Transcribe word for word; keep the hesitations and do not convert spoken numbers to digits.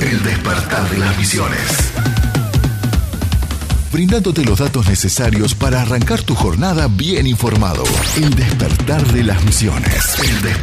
El despertar de las misiones. Brindándote los datos necesarios para arrancar tu jornada bien informado. El despertar de las misiones. El despertar.